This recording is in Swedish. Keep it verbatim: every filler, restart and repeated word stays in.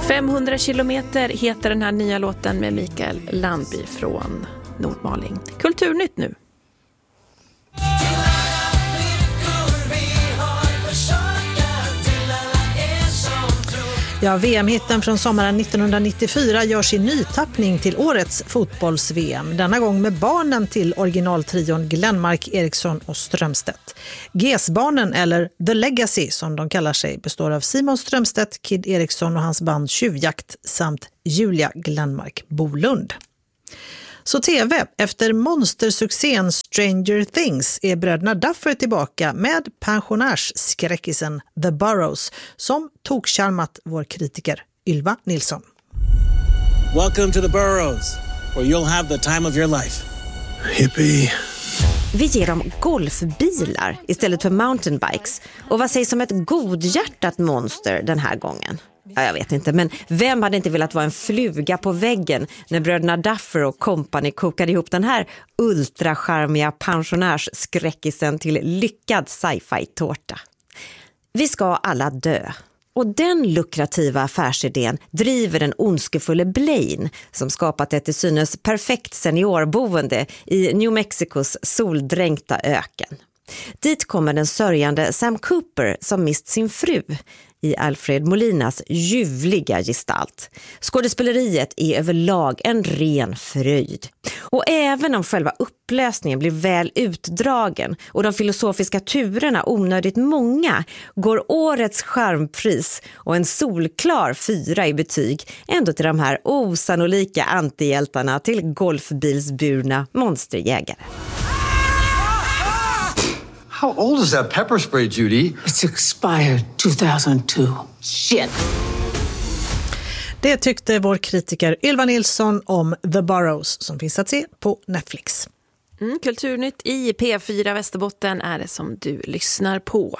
femhundra kilometer heter den här nya låten med Mikael Landby från Nordmaling. Kulturnytt nu. Ja, V M-hitten från sommaren nittonhundranittiofyra gör sin nytappning till årets fotbolls-V M. Denna gång med barnen till originaltrion Glenmark, Eriksson och Strömstedt. G S-barnen, eller The Legacy som de kallar sig, består av Simon Strömstedt, Kid Eriksson och hans band Tjuvjakt samt Julia Glenmark Bolund. Så T V, efter monstersuccén Stranger Things är bröderna Duffer tillbaka med pensionärsskräckisen The Burrows som tog charmat vår kritiker Ylva Nilsson. Welcome to the Burrows, where you'll have the time of your life. Hippie. Vi ger dem golfbilar istället för mountainbikes. Och vad sägs om ett godhjärtat monster den här gången? Ja, jag vet inte, men vem hade inte velat vara en fluga på väggen när bröderna Duffer och company kokade ihop den här ultracharmiga pensionärsskräckisen till lyckad sci-fi-tårta? Vi ska alla dö. Och den lukrativa affärsidén driver den ondskefulle Blaine som skapat ett till synes perfekt seniorboende i New Mexicos soldränkta öken. Dit kommer den sörjande Sam Cooper som mist sin fru i Alfred Molinas ljuvliga gestalt. Skådespeleriet är överlag en ren fröjd. Och även om själva upplösningen blir väl utdragen och de filosofiska turerna onödigt många, går årets charmpris och en solklar fyra i betyg ändå till de här osannolika antihjältarna till golfbilsburna monsterjägare. How old is that pepper spray, Judy? It's expired two thousand two. Shit. Det tyckte vår kritiker Ylva Nilsson om The Burrows som finns att se på Netflix. Mm, Kulturnytt i P fyra Västerbotten är det som du lyssnar på.